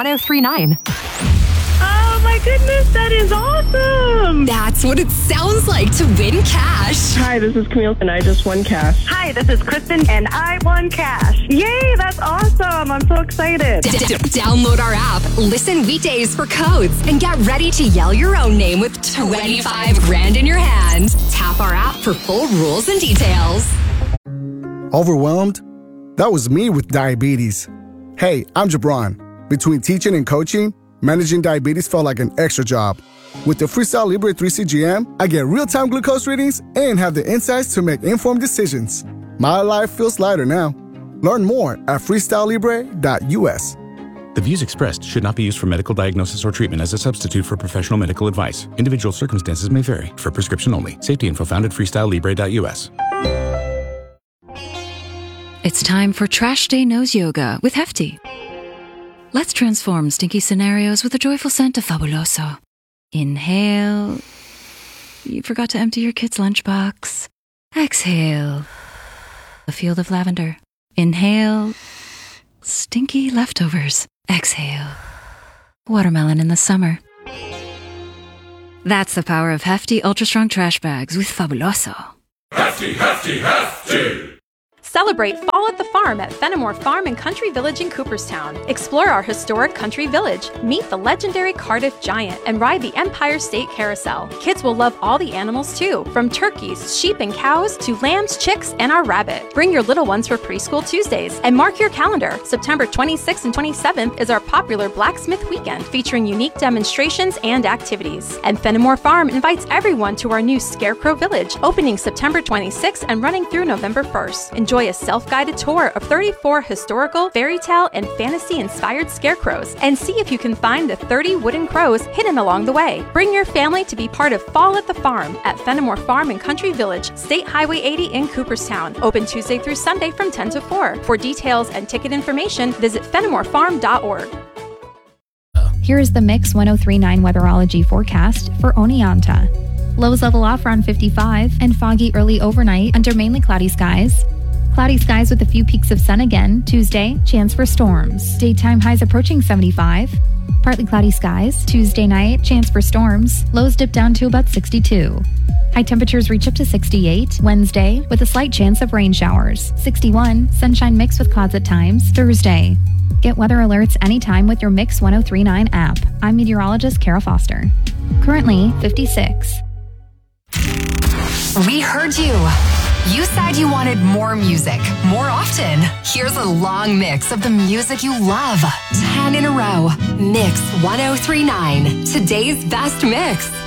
1039. Oh my goodness, that is awesome! That's what it sounds like to win cash. Hi, this is Camille, and I just won cash. Hi, this is Kristen, and I won cash. Yay, that's awesome! I'm so excited. Download our app, listen weekdays for codes, and get ready to yell your own name with 25 grand in your hand. Tap our app for full rules and details. Overwhelmed? That was me with diabetes. Hey, I'm Jabron. Between teaching and coaching, managing diabetes felt like an extra job. With the Freestyle Libre 3 CGM, I get real-time glucose readings and have the insights to make informed decisions. My life feels lighter now. Learn more at freestylelibre.us. The views expressed should not be used for medical diagnosis or treatment as a substitute for professional medical advice. Individual circumstances may vary. For prescription only. Safety info found at freestylelibre.us. It's time for Trash Day Nose Yoga with Hefty. Let's transform stinky scenarios with a joyful scent of Fabuloso. Inhale. You forgot to empty your kid's lunchbox. Exhale. A field of lavender. Inhale. Stinky leftovers. Exhale. Watermelon in the summer. That's the power of Hefty Ultra Strong Trash Bags with Fabuloso. Hefty, hefty, hefty! Celebrate fall at the farm at Fenimore Farm and Country Village in Cooperstown. Explore our historic country village, meet the legendary Cardiff Giant, and ride the Empire State Carousel. Kids will love all the animals too, from turkeys, sheep and cows, to lambs, chicks, and our rabbit. Bring your little ones for Preschool Tuesdays, and mark your calendar. September 26th and 27th is our popular Blacksmith Weekend, featuring unique demonstrations and activities. And Fenimore Farm invites everyone to our new Scarecrow Village, opening September 26th and running through November 1st. Enjoy a self-guided tour of 34 historical, fairy tale, and fantasy-inspired scarecrows, and see if you can find the 30 wooden crows hidden along the way. Bring your family to be part of Fall at the Farm at Fenimore Farm and Country Village, State Highway 80 in Cooperstown. Open Tuesday through Sunday from 10 to 4. For details and ticket information, visit fenimorefarm.org. Here is the Mix 1039 weatherology forecast for Oneonta. Lows level off around 55 and foggy early overnight under mainly cloudy skies. Cloudy skies with a few peaks of sun again. Tuesday, chance for storms. Daytime highs approaching 75. Partly cloudy skies. Tuesday night, chance for storms. Lows dip down to about 62. High temperatures reach up to 68. Wednesday, with a slight chance of rain showers. 61, sunshine mixed with clouds at times. Thursday. Get weather alerts anytime with your Mix 1039 app. I'm meteorologist Kara Foster. Currently, 56. We heard you. You said you wanted more music, more often. Here's a long mix of the music you love. 10 in a row. Mix 1039. Today's best mix.